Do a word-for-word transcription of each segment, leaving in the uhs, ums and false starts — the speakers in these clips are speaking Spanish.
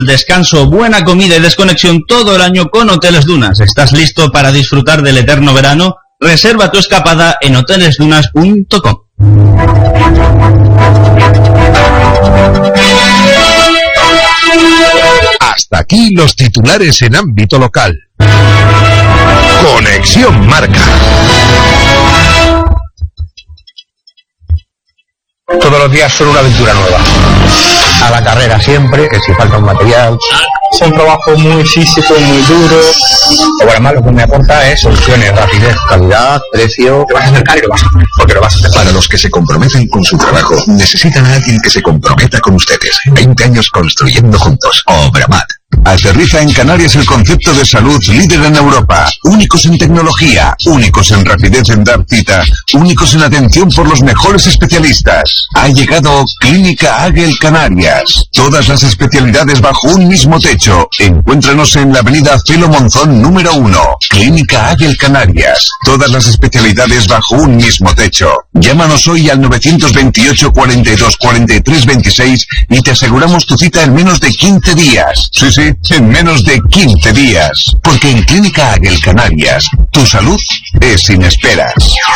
Descanso, buena comida y desconexión todo el año con Hoteles Dunas. ¿Estás listo para disfrutar del eterno verano? Reserva tu escapada en hoteles dunas punto com. Hasta aquí los titulares en ámbito local. Conexión Marca. Todos los días son una aventura nueva. A la carrera siempre, que si falta un material. Es un trabajo muy físico, muy duro. Lo bueno, más lo que me aporta es soluciones, rapidez, calidad, precio. Te vas a acercar y lo vas a hacer, porque lo vas a hacer. Para los que se comprometen con su trabajo, necesitan a alguien que se comprometa con ustedes. veinte años construyendo juntos. Obramat. Aterriza en Canarias el concepto de salud líder en Europa. Únicos en tecnología, únicos en rapidez en dar cita, únicos en atención por los mejores especialistas. Ha llegado Clínica Águel Canarias. Todas las especialidades bajo un mismo techo. Encuéntranos en la avenida Celo Monzón número uno. Clínica Águel Canarias. Todas las especialidades bajo un mismo techo. Llámanos hoy al novecientos veintiocho, cuarenta y dos, cuarenta y tres, veintiséis y te aseguramos tu cita en menos de quince días. Sí, sí. En menos de quince días. Porque en Clínica Águel Canarias, tu salud es sin esperas.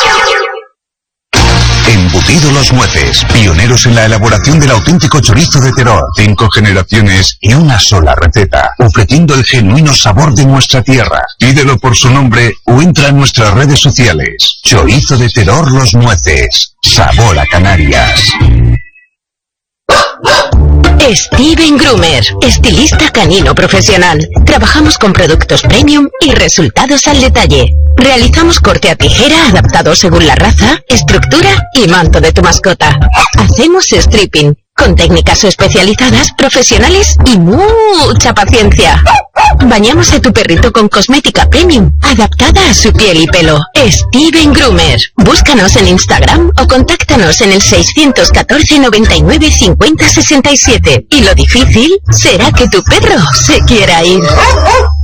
Embutido Los Mueces, pioneros en la elaboración del auténtico chorizo de Teror. Cinco generaciones y una sola receta, ofreciendo el genuino sabor de nuestra tierra. Pídelo por su nombre o entra en nuestras redes sociales. Chorizo de Teror Los Mueces. Sabor a Canarias. Steven Groomer, estilista canino profesional. Trabajamos con productos premium y resultados al detalle. Realizamos corte a tijera adaptado según la raza, estructura y manto de tu mascota. Hacemos stripping, con técnicas especializadas, profesionales y mucha paciencia. Bañamos a tu perrito con cosmética premium, adaptada a su piel y pelo. Steven Groomer. Búscanos en Instagram o contáctanos en el seiscientos catorce, noventa y nueve, cincuenta, sesenta y siete. Y lo difícil será que tu perro se quiera ir.